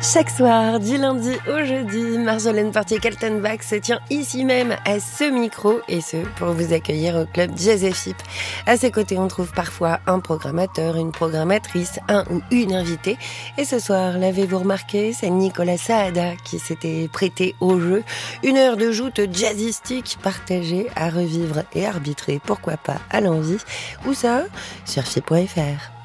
Chaque soir, du lundi au jeudi, Marjolaine Portier-Kaltenbach se tient ici même à ce micro, et ce, pour vous accueillir au club Jazz FIP. À ses côtés, on trouve parfois un programmateur, une programmatrice, un ou une invitée. Et ce soir, l'avez-vous remarqué, c'est Nicolas Saada qui s'était prêté au jeu. Une heure de joute jazzistique partagée à revivre et arbitrer, pourquoi pas, à l'envie. Où ça ? Sur FIP.fr.